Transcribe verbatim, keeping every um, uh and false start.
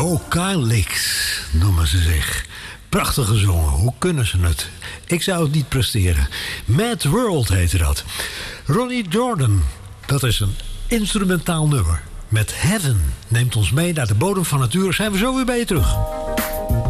Vocalix noemen ze zich. Prachtig gezongen, hoe kunnen ze het? Ik zou het niet presteren. Mad World heette dat. Ronnie Jordan, dat is een instrumentaal nummer. Met Heaven neemt ons mee naar de bodem van het uur. Zijn we zo weer bij je terug.